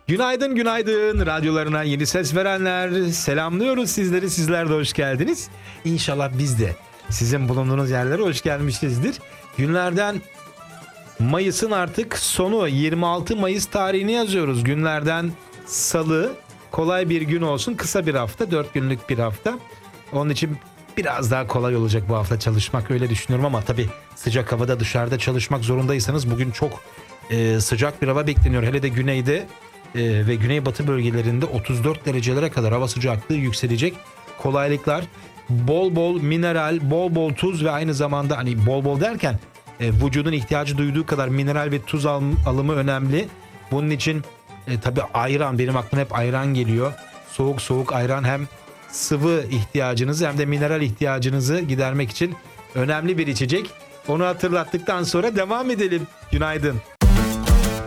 Günaydın günaydın, radyolarına yeni ses verenler, selamlıyoruz sizleri, sizler de hoş geldiniz. İnşallah biz de sizin bulunduğunuz yerlere hoş gelmişizdir. Günlerden Mayıs'ın artık sonu, 26 Mayıs tarihini yazıyoruz. Günlerden Salı, kolay bir gün olsun, kısa bir hafta, 4 günlük bir hafta. Onun için biraz daha kolay olacak bu hafta çalışmak, öyle düşünüyorum, ama tabii sıcak havada dışarıda çalışmak zorundaysanız bugün çok sıcak bir hava bekleniyor. Hele de güneyde ve güneybatı bölgelerinde 34 derecelere kadar hava sıcaklığı yükselecek. Kolaylıklar, bol bol mineral, bol bol tuz ve aynı zamanda, hani bol bol derken vücudun ihtiyacı duyduğu kadar mineral ve tuz alımı önemli. Bunun için tabii ayran, benim aklıma hep ayran geliyor. Soğuk soğuk ayran hem sıvı ihtiyacınızı hem de mineral ihtiyacınızı gidermek için önemli bir içecek. Onu hatırlattıktan sonra devam edelim. Günaydın.